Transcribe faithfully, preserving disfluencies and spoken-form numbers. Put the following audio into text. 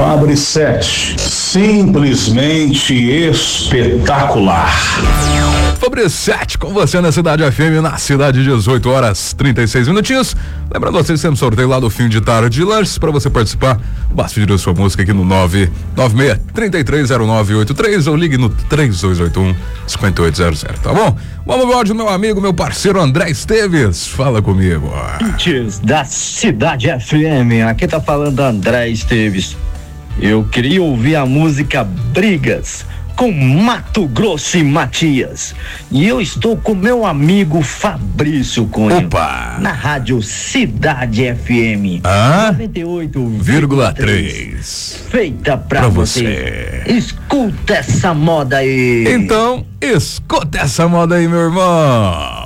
Fabri sete, simplesmente espetacular. Fabri sete com você na Cidade F M, na cidade, dezoito horas trinta e seis minutinhos. Lembrando vocês, temos sorteio lá do fim de tarde de lanches. Para você participar, basta pedir a sua música aqui no nove nove seis, três três zero nove oito três ou ligue no três dois oito um, cinco oito zero zero, tá bom? Vamos ao áudio, meu amigo, meu parceiro André Esteves. Fala comigo. Antes da Cidade F M, aqui tá falando André Esteves. Eu queria ouvir a música Brigas com Mato Grosso e Matias. E eu estou com meu amigo Fabrício Cunha. Opa! Na rádio Cidade F M. Ah? noventa e oito vírgula três. Feita pra, pra você. você. Escuta essa moda aí. Então, escuta essa moda aí, meu irmão.